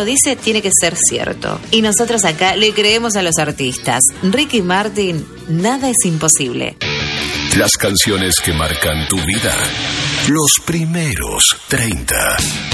lo dice, tiene que ser cierto. Y nosotros acá le creemos a los artistas. Ricky Martin, nada es imposible. Las canciones que marcan tu vida. Los primeros 30.